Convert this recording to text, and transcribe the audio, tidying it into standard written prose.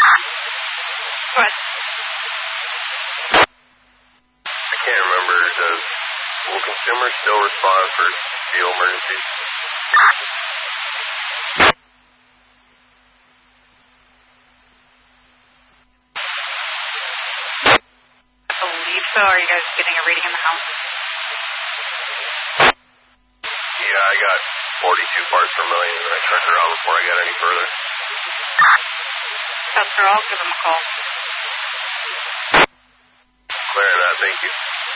What? I can't remember. Will consumers still respond for fuel emergencies? I believe so. Are you guys getting a reading in the house? Yeah, I got 42 parts per million, and I turned around before I got any further. Customer, I'll give them a call. Clear that, thank you.